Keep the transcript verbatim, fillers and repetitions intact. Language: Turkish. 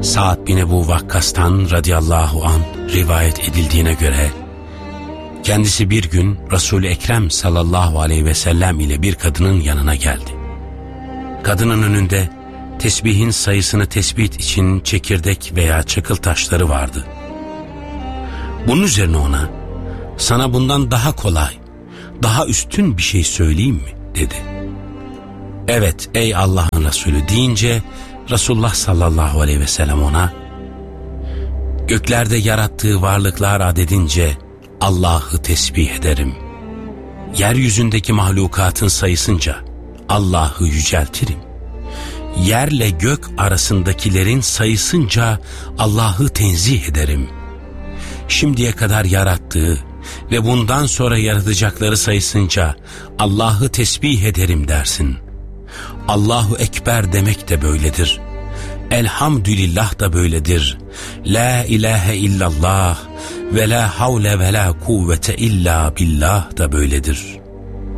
Sa'd bin Ebu Vakkas'tan radıyallahu an rivayet edildiğine göre kendisi bir gün Resul-i Ekrem sallallahu aleyhi ve sellem ile bir kadının yanına geldi. Kadının önünde tesbihin sayısını tespit için çekirdek veya çakıl taşları vardı. Bunun üzerine ona, sana bundan daha kolay, daha üstün bir şey söyleyeyim mi dedi. Evet ey Allah'ın Resulü deyince Resulullah sallallahu aleyhi ve sellem ona, göklerde yarattığı varlıklar adedince Allah'ı tesbih ederim. Yeryüzündeki mahlukatın sayısınca Allah'ı yüceltirim. Yerle gök arasındakilerin sayısınca Allah'ı tenzih ederim. Şimdiye kadar yarattığı ve bundan sonra yaratacakları sayısınca Allah'ı tesbih ederim dersin. Allahu Ekber demek de böyledir. Elhamdülillah da böyledir. La ilahe illallah ve la havle ve la kuvvete illa billah da böyledir.